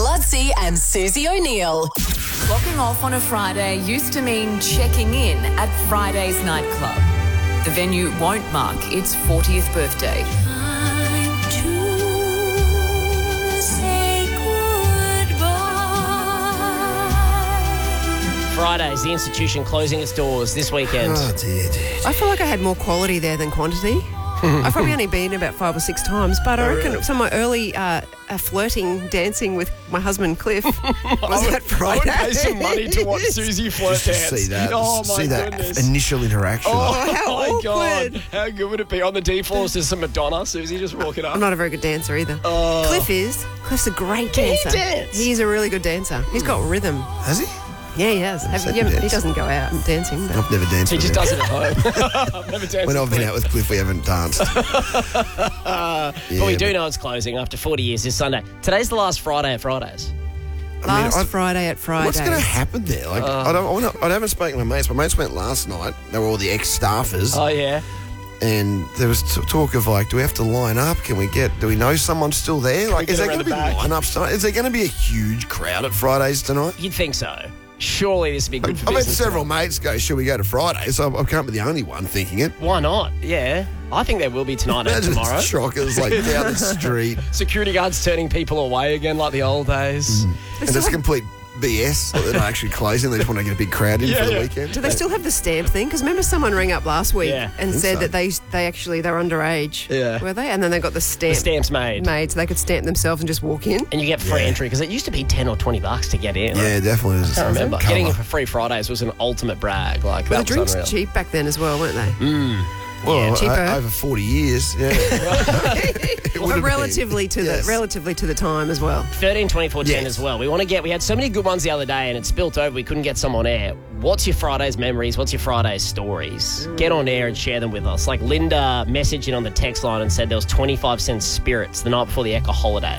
Lutzi and Susie O'Neill. Locking off on a Friday used to mean checking in at Friday's nightclub. The venue won't mark its 40th birthday. Fridays, the institution closing its doors this weekend. Oh, dear. I feel like I had more quality there than quantity. I've probably only been about 5 or 6 times, but I reckon some of my early flirting, dancing with my husband Cliff was that Friday. I would pay some money to watch Susie flirt dance. See that. Oh, my See that goodness. initial interaction. Oh, how my awkward. God. How good would it be? On the D floors, there's some Madonna, Susie just walking up. I'm not a very good dancer either. Cliff is. Cliff's a great Can he dancer. dance? He's a really good dancer. He's got rhythm. Has he? Yeah, he has. He doesn't go out dancing. But I've never danced He with just him. does it at home. I've never danced When I've with been out with Cliff, we haven't danced. But we do know it's closing after 40 years this Sunday. Today's the last Friday at Fridays. Last Friday at Friday. What's going to happen there? Like, I haven't spoken to my mates. My mates went last night. They were all the ex-staffers. Oh, yeah. And there was talk of, like, do we have to line up? Do we know someone's still there? Like, get is there around going to the be back? line-ups tonight? Is there going to be a huge crowd at Fridays tonight? You'd think so. Surely this would be good for I met business. several mates go, should we go to Friday? So I can't be the only one thinking it. Why not? Yeah. I think there will be tonight and Imagine tomorrow. Shockers, like, down the street. Security guards turning people away again like the old days. And it's complete BS. Like, they're not actually closing. They just want to get a big crowd in for the weekend. Do they still have the stamp thing? Because remember someone rang up last week Yeah. and said so. that they're underage. Yeah. Were they? And then they got the stamp The stamp's made. so they could stamp themselves and just walk in. And you get free entry because it used to be $10 or $20 to get in. Yeah, definitely. I can't remember. Getting it for free Fridays was an ultimate brag. Like, But that the drinks was unreal. cheap back then as well, weren't they? Well, cheaper. over 40 years, yeah. It would But have relatively to Yes. the time as well. 13, 24, 10 Yes. as well. We had so many good ones the other day and it spilt over. We couldn't get some on air. What's your Friday's memories? What's your Friday's stories? Get on air and share them with us. Like Linda messaged in on the text line and said there was 25-cent spirits the night before the Echo holiday.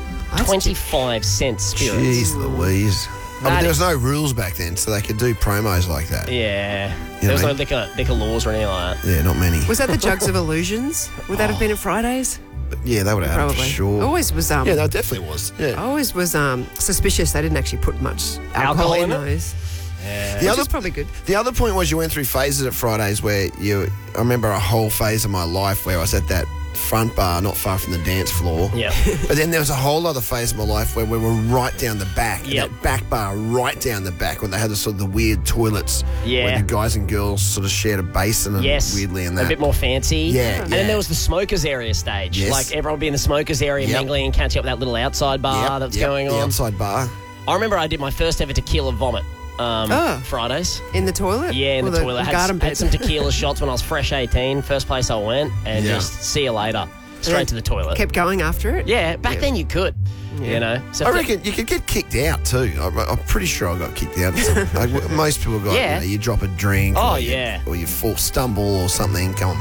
25-cent spirits. Jeez Louise. That There was is- no rules back then, so they could do promos like that. Yeah. You There was know no liquor laws or anything like that. Yeah, not many. Was that the Jugs of Illusions? Would that have been at Fridays? But yeah, they would have had it for Probably. sure. Always was Yeah, no, it definitely was. Yeah. always was suspicious they didn't actually put much Alcohol alcohol in in it? those. The Which other is probably good. The other point was you went through phases at Fridays where I remember a whole phase of my life where I was at that front bar not far from the dance floor. Yeah. But then there was a whole other phase of my life where we were right down the back. Yep. That back bar right down the back when they had the sort of the weird toilets Yeah. where the guys and girls sort of shared a basin and Yes. weirdly and A that. bit more fancy. Yeah, And yeah. then there was the smokers area stage. Yes. Like everyone would be in the smokers area Yep. mingling and catching up with that little outside bar that's going the on. outside bar. I remember I did my first ever tequila vomit Fridays. In the toilet? Yeah, in Or the toilet. garden Had bed? some tequila shots when I was fresh 18. First place I went and Yeah. just see you later. Straight to the toilet. Kept going after it? Yeah, back then you could. You know? So I reckon you could get kicked out too. I'm pretty sure I got kicked out. Like, most people got, Yeah. you drop a drink Oh, or you yeah. or you stumble or something. Come on,